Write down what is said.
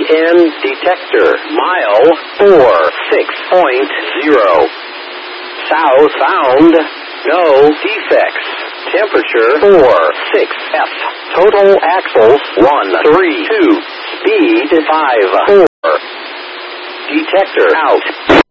EN detector. Mile 46.0. Southbound. No defects. Temperature 46F. Total axles 132. Speed 54. Detector out.